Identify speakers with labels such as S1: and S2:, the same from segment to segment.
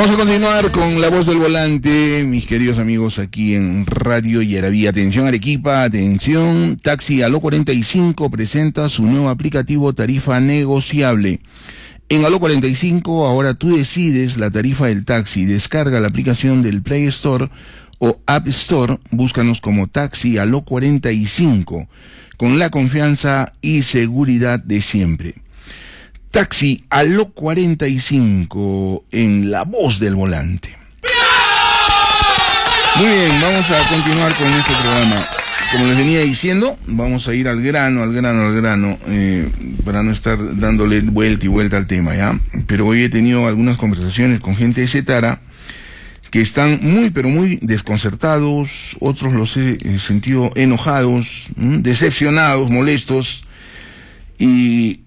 S1: Vamos a continuar con La Voz del Volante, mis queridos amigos, aquí en Radio Yaraví. Atención Arequipa, atención. Taxi Aló 45 presenta su nuevo aplicativo tarifa negociable. En Aló 45 ahora tú decides la tarifa del taxi. Descarga la aplicación del Play Store o App Store. Búscanos como Taxi Aló 45, con la confianza y seguridad de siempre. Taxi Aló 45 en La Voz del Volante. Muy bien, vamos a continuar con este programa. Como les venía diciendo, vamos a ir al grano, para no estar dándole vuelta y vuelta al tema, ¿ya? Pero hoy he tenido algunas conversaciones con gente de Zetara que están muy, pero muy desconcertados. Otros los he sentido enojados, decepcionados, molestos. Y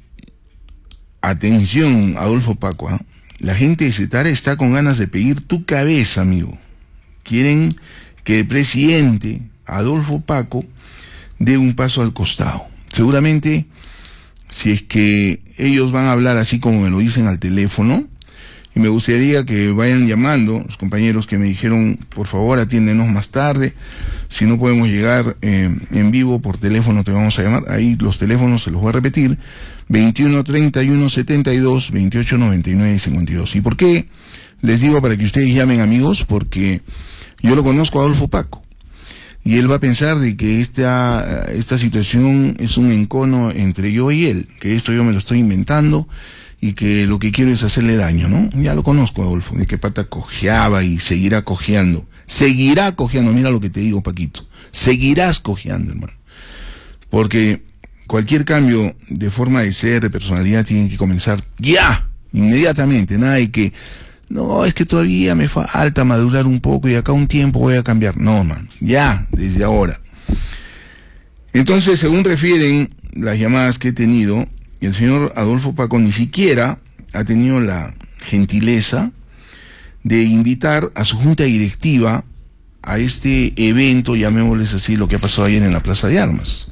S1: atención, Adolfo Paco, ¿eh? La gente de Zetara está con ganas de pedir tu cabeza, amigo. Quieren que el presidente Adolfo Paco dé un paso al costado. Seguramente, si es que ellos van a hablar así como me lo dicen al teléfono, y me gustaría que vayan llamando los compañeros que me dijeron, por favor atiéndenos más tarde, si no podemos llegar en vivo por teléfono te vamos a llamar. Ahí los teléfonos se los voy a repetir: 21 31 72 28 99 52. ¿Y por qué les digo para que ustedes llamen, amigos? Porque yo lo conozco a Adolfo Paco y él va a pensar de que esta situación es un encono entre yo y él, que esto yo me lo estoy inventando y que lo que quiero es hacerle daño, ¿no? Ya lo conozco, Adolfo, de que pata cojeaba y seguirá cojeando. Seguirá cojeando, mira lo que te digo, Paquito. Seguirás cojeando, hermano. Porque cualquier cambio de forma de ser, de personalidad, tiene que comenzar ya, inmediatamente. Nada de que, no, es que todavía me falta madurar un poco y acá un tiempo voy a cambiar. No, man, ya, desde ahora. Entonces, según refieren las llamadas que he tenido, el señor Adolfo Paco ni siquiera ha tenido la gentileza de invitar a su junta directiva a este evento, llamémosles así, lo que ha pasado ayer en la Plaza de Armas.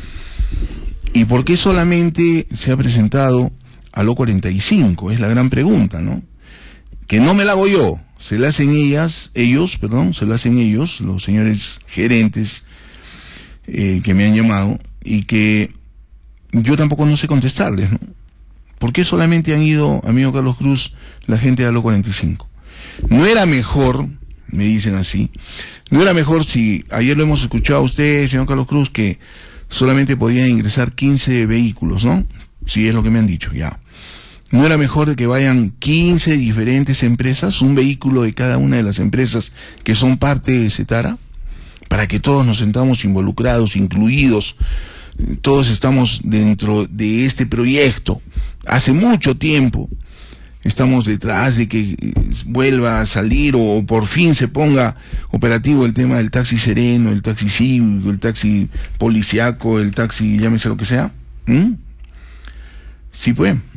S1: ¿Y por qué solamente se ha presentado Aló 45? Es la gran pregunta, ¿no? Que no me la hago yo, se la hacen se la hacen ellos, los señores gerentes que me han llamado, y que yo tampoco no sé contestarles, ¿no? ¿Por qué solamente han ido, amigo Carlos Cruz, la gente de Aló 45? ¿No era mejor, me dicen así, no era mejor, si ayer lo hemos escuchado a usted, señor Carlos Cruz, que solamente podían ingresar 15 vehículos, ¿no? Sí, es lo que me han dicho, ya. ¿No era mejor que vayan 15 diferentes empresas, un vehículo de cada una de las empresas que son parte de Zetara, para que todos nos sentamos involucrados, incluidos, todos estamos dentro de este proyecto? Hace mucho tiempo estamos detrás de que vuelva a salir o por fin se ponga operativo el tema del taxi sereno, el taxi cívico, el taxi policiaco, el taxi, llámese lo que sea. Sí, pues.